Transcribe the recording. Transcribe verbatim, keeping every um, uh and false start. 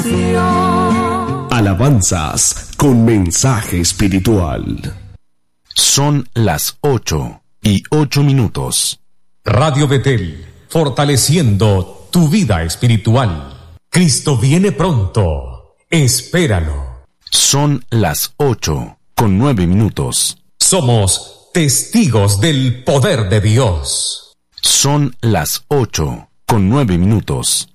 Alabanzas con mensaje espiritual. Son las ocho y ocho minutos. Radio Betel, fortaleciendo tu vida espiritual. Cristo viene pronto. Espéralo. Son las ocho con nueve minutos. Somos testigos del poder de Dios. Son las ocho con nueve minutos.